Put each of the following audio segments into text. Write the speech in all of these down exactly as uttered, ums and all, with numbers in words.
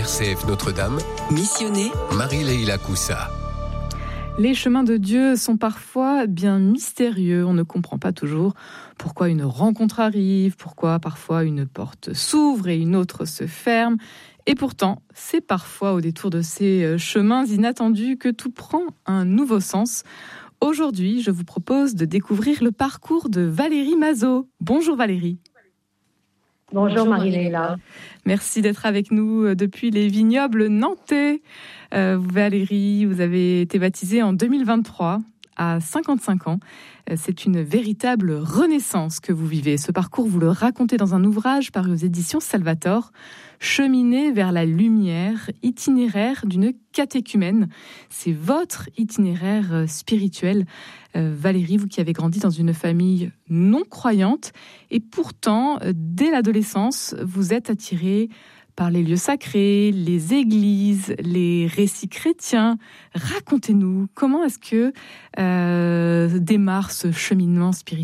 R C F Notre-Dame, Missionné Marie-Leila Coussa. Les chemins de Dieu sont parfois bien mystérieux. On ne comprend pas toujours pourquoi une rencontre arrive, pourquoi parfois une porte s'ouvre et une autre se ferme. Et pourtant, c'est parfois au détour de ces chemins inattendus que tout prend un nouveau sens. Aujourd'hui, je vous propose de découvrir le parcours de Valérie Mazot. Bonjour Valérie. Bonjour Marie-Leila. Merci d'être avec nous depuis les vignobles nantais. Euh, Valérie, vous avez été baptisée en deux mille vingt-trois, à cinquante-cinq ans. C'est une véritable renaissance que vous vivez. Ce parcours, vous le racontez dans un ouvrage paru aux éditions Salvator, Cheminer vers la lumière, itinéraire d'une catéchumène. C'est votre itinéraire spirituel. Euh, Valérie, vous qui avez grandi dans une famille non croyante, et pourtant, dès l'adolescence, vous êtes attirée par les lieux sacrés, les églises, les récits chrétiens. Racontez-nous, comment est-ce que euh, démarre ce cheminement spirituel ?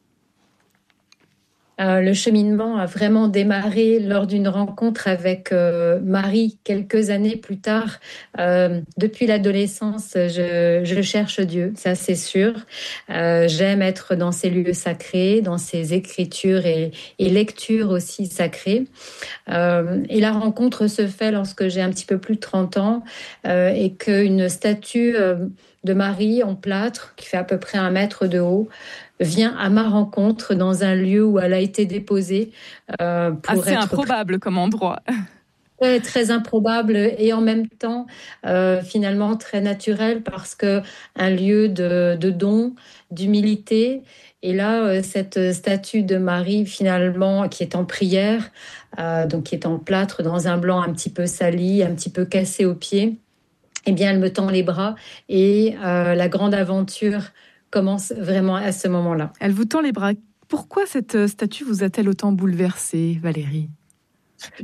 Euh, le cheminement a vraiment démarré lors d'une rencontre avec euh, Marie quelques années plus tard. Euh, depuis l'adolescence, je, je cherche Dieu, ça c'est sûr. Euh, j'aime être dans ces lieux sacrés, dans ces écritures et, et lectures aussi sacrées. Euh, et la rencontre se fait lorsque j'ai un petit peu plus de trente ans euh, et qu'une statue euh, de Marie en plâtre, qui fait à peu près un mètre de haut, vient à ma rencontre dans un lieu où elle a été déposée. Euh, pour Assez être improbable comme endroit. Très, très improbable et en même temps euh, finalement très naturel, parce que un lieu de, de don, d'humilité. Et là, euh, cette statue de Marie finalement qui est en prière, euh, donc qui est en plâtre dans un blanc un petit peu sali, un petit peu cassé aux pieds, eh bien elle me tend les bras et euh, la grande aventure commence vraiment à ce moment-là. Elle vous tend les bras. Pourquoi cette statue vous a-t-elle autant bouleversée, Valérie ?